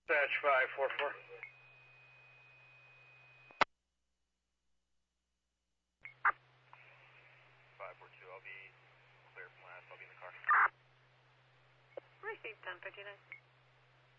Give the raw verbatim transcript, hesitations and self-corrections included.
Dispatch five four four. five four two, I'll be clear from last. I'll be in the car. Received ten fifty-nine.